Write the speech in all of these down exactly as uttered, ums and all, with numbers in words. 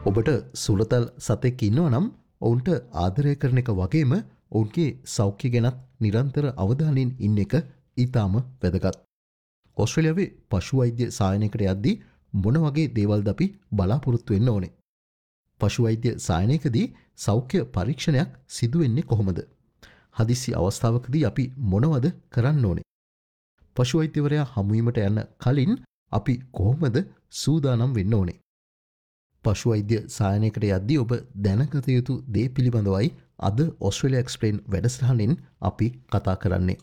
ඔබට සුරතල් සතෙක් ඉන්නවා නම් ඔවුන්ට ආදරය කරන එක වගේම ඔවුන්ගේ සෞඛ්‍ය ගැනත් නිරන්තර අවධානයෙන් ඉන්න එක ඊටාම වැදගත්. ඕස්ට්‍රේලියාවේ පශු වෛද්‍ය සායනයකට යද්දී මොන වගේ දේවල්ද අපි බලාපොරොත්තු වෙන්න ඕනේ? පශු වෛද්‍ය සායනයකදී සෞඛ්‍ය පරීක්ෂණයක් සිදු වෙන්නේ කොහොමද? හදිසි අවස්ථාවකදී අපි මොනවද කරන්න ඕනේ? පශු වෛද්‍යවරයා හමු වීමට යන්න කලින් අපි කොහොමද සූදානම් වෙන්න ඕනේ? පශු වෛද්‍ය සායනයකට යද්දී ඔබ දැනගත යුතු දේ පිළිබඳවයි අද ඔස්ට්‍රේලියා එක්ස්ප්ලේන් වැඩසටහනින් අපි කතා කරන්නේ.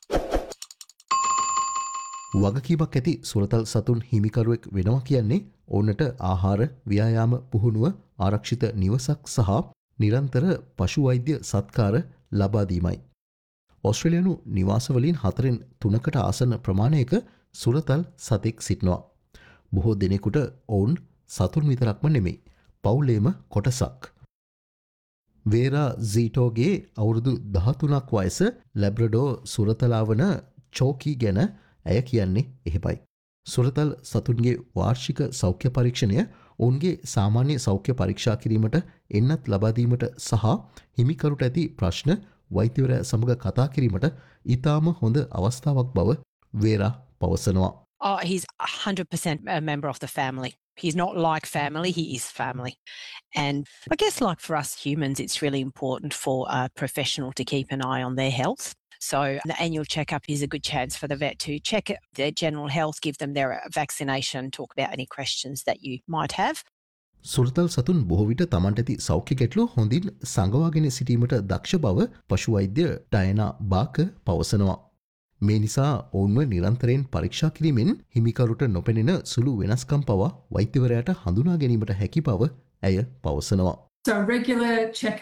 වගකීමක් ඇති සුරතල් සතුන් හිමිකරුවෙක් වෙනවා කියන්නේ ඔවුන්ට ආහාර, ව්‍යායාම පුහුණුව, ආරක්ෂිත නිවසක් සහ නිරන්තර පශු වෛද්‍ය සත්කාර ලබා දීමයි. ඔස්ට්‍රේලියානු නිවාසවලින් හතරෙන් තුනකට ආසන්න ප්‍රමාණයක සුරතල් සතෙක් සිටිනවා. බොහෝ දෙනෙකුට ඔවුන් සතුන් විතරක්ම නෙමෙයි, පවුලේම කොටසක්. වේරා සීටෝගේ අවුරුදු දහතුනක් වයස ලැබ්‍රඩෝ සුරතලා වන චෝකී ගැන ඇය කියන්නේ එහෙමයි. සුරතල් සතුන්ගේ වාර්ෂික සෞඛ්‍ය පරීක්ෂණය ඔවුන්ගේ සාමාන්‍ය සෞඛ්‍ය පරීක්ෂා කිරීමට එන්නත් ලබා දීමට සහ හිමිකරුට ඇති ප්‍රශ්න වෛද්‍යවරයා සමග කතා කිරීමට ඉතාම හොඳ අවස්ථාවක් බව වේරා පවසනවා. Oh, he's one hundred percent a member of the family. He's not like family, he is family. And I guess like for us humans, it's really important for a professional to keep an eye on their health. So the annual checkup is a good chance for the vet to check their general health, give them their vaccination, talk about any questions that you might have. සුරතල් සතුන් බොහෝ විට තමන්ට ඇති සෞඛ්‍ය ගැටලු හොඳින් සංගවාගෙන සිටීමට දක්ෂ බව පශු වෛද්‍ය ඩයනා බාක පවසනවා. මේ නිසා ඔවුන්ව නිරන්තරයෙන් පරීක්ෂා කිරීමෙන් හිමිකරුට නොපෙනෙන සුළු වෙනස්කම් පවා වෛද්‍යවරයාට හඳුනා ගැනීමට හැකි බව ඇය පවසනවා. So regular check